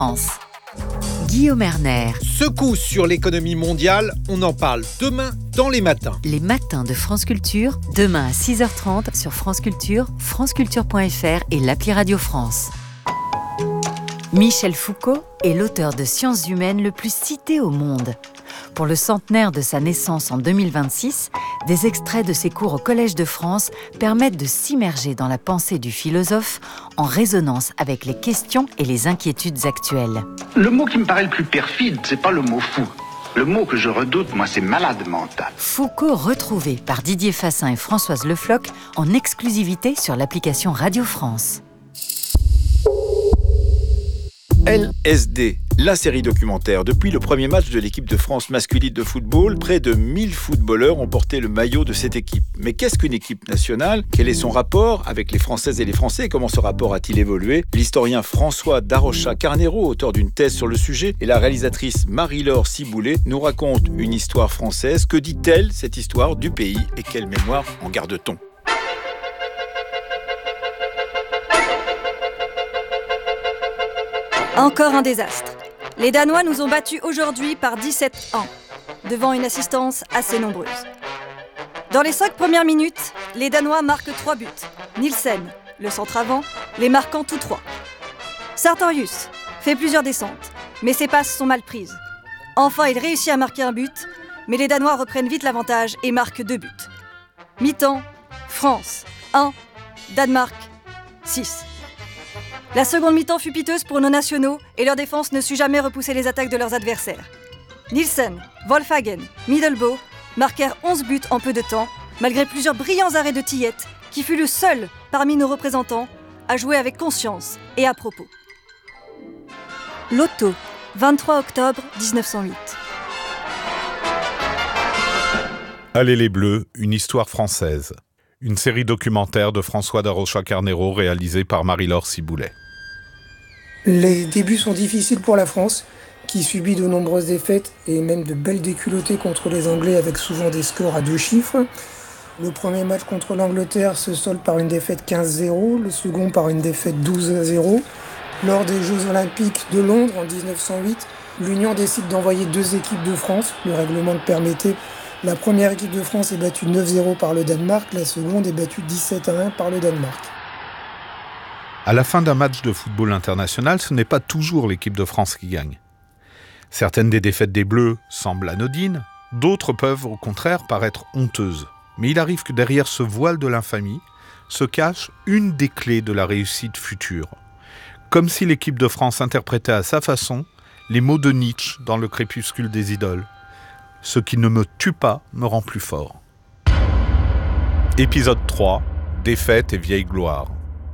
France. Guillaume Erner. Secousse sur l'économie mondiale, on en parle demain dans les matins. Les matins de France Culture, demain à 6h30 sur France Culture, franceculture.fr et l'appli Radio France. Michel Foucault est l'auteur de Sciences humaines le plus cité au monde. Pour le centenaire de sa naissance en 2026, des extraits de ses cours au Collège de France permettent de s'immerger dans la pensée du philosophe en résonance avec les questions et les inquiétudes actuelles. Le mot qui me paraît le plus perfide, c'est pas le mot fou. Le mot que je redoute, moi, c'est malade mental. Foucault retrouvé par Didier Fassin et Françoise Le Floch en exclusivité sur l'application Radio France. LSD, la série documentaire. Depuis le premier match de l'équipe de France masculine de football, près de 1000 footballeurs ont porté le maillot de cette équipe. Mais qu'est-ce qu'une équipe nationale ? Quel est son rapport avec les Françaises et les Français ? Comment ce rapport a-t-il évolué ? L'historien François Darocha-Carnero, auteur d'une thèse sur le sujet, et la réalisatrice Marie-Laure Ciboulet nous racontent une histoire française. Que dit-elle, cette histoire du pays, et quelle mémoire en garde-t-on ? Encore un désastre. Les Danois nous ont battus aujourd'hui par 17-1, devant une assistance assez nombreuse. Dans les 5 premières minutes, les Danois marquent 3 buts. Nielsen, le centre avant, les marquant tous 3. Sartorius fait plusieurs descentes, mais ses passes sont mal prises. Enfin, il réussit à marquer un but, mais les Danois reprennent vite l'avantage et marquent 2 buts. Mi-temps, France 1, Danemark 6. La seconde mi-temps fut piteuse pour nos nationaux et leur défense ne sut jamais repousser les attaques de leurs adversaires. Nielsen, Wolfhagen, Middelbo marquèrent 11 buts en peu de temps, malgré plusieurs brillants arrêts de Tillet, qui fut le seul parmi nos représentants à jouer avec conscience et à propos. Loto, 23 octobre 1908. Allez les Bleus, une histoire française. Une série documentaire de François Darocha-Carnero réalisée par Marie-Laure Ciboulet. Les débuts sont difficiles pour la France, qui subit de nombreuses défaites et même de belles déculottées contre les Anglais avec souvent des scores à 2 chiffres. Le premier match contre l'Angleterre se solde par une défaite 15-0, le second par une défaite 12-0. Lors des Jeux Olympiques de Londres en 1908, l'Union décide d'envoyer 2 équipes de France, le règlement le permettait. La première équipe de France est battue 9-0 par le Danemark, la seconde est battue 17-1 par le Danemark. À la fin d'un match de football international, ce n'est pas toujours l'équipe de France qui gagne. Certaines des défaites des Bleus semblent anodines, d'autres peuvent au contraire paraître honteuses. Mais il arrive que derrière ce voile de l'infamie se cache une des clés de la réussite future. Comme si l'équipe de France interprétait à sa façon les mots de Nietzsche dans Le crépuscule des idoles. Ce qui ne me tue pas me rend plus fort. Épisode 3, défaite et vieille gloire.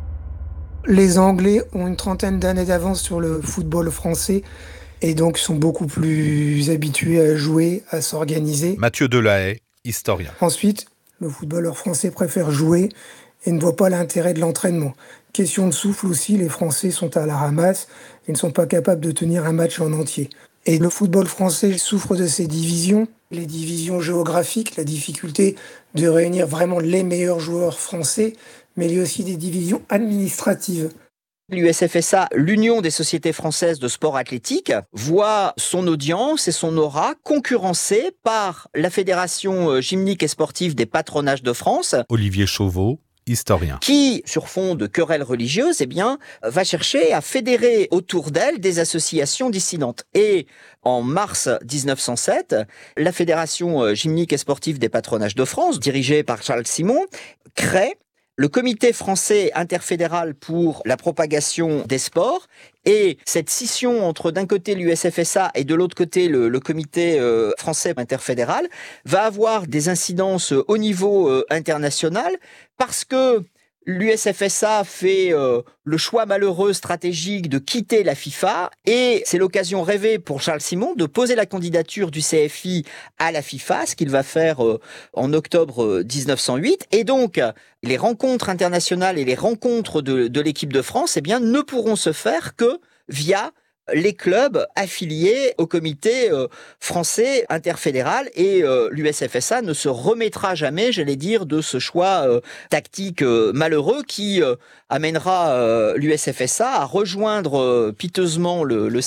Les Anglais ont une trentaine d'années d'avance sur le football français et donc sont beaucoup plus habitués à jouer, à s'organiser. Mathieu Delahaye, historien. Ensuite, le footballeur français préfère jouer et ne voit pas l'intérêt de l'entraînement. Question de souffle aussi, les Français sont à la ramasse et ne sont pas capables de tenir un match en entier. Et le football français souffre de ces divisions, les divisions géographiques, la difficulté de réunir vraiment les meilleurs joueurs français, mais il y a aussi des divisions administratives. L'USFSA, l'Union des sociétés françaises de sport athlétique, voit son audience et son aura concurrencée par la Fédération gymnique et sportive des patronages de France. Olivier Chauveau, historien. Qui, sur fond de querelles religieuses, va chercher à fédérer autour d'elle des associations dissidentes. Et en mars 1907, la Fédération gymnique et sportive des patronages de France, dirigée par Charles Simon, crée le Comité français interfédéral pour la propagation des sports. Et cette scission entre d'un côté l'USFSA et de l'autre côté le Comité français interfédéral va avoir des incidences au niveau international parce que l'USFSA fait le choix malheureux stratégique de quitter la FIFA et c'est l'occasion rêvée pour Charles Simon de poser la candidature du CFI à la FIFA, ce qu'il va faire en octobre 1908. Et donc, les rencontres internationales et les rencontres de l'équipe de France ne pourront se faire que via les clubs affiliés au comité français interfédéral et l'USFSA ne se remettra jamais, j'allais dire, de ce choix tactique malheureux qui amènera l'USFSA à rejoindre piteusement le